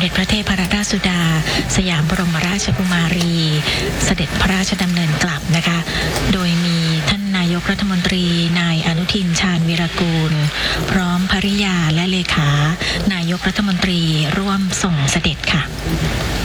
ด็จพระเทพรัตนราชสุดาสยามบรมราชกุมารีเสด็จพระราชดำเนินกลับนะคะโดยมีท่านนายกรัฐมนตรีนายอนุทินชาญวีรกูลพร้อมภริยาและเลขานายกรัฐมนตรีร่วมส่งเสด็จค่ะ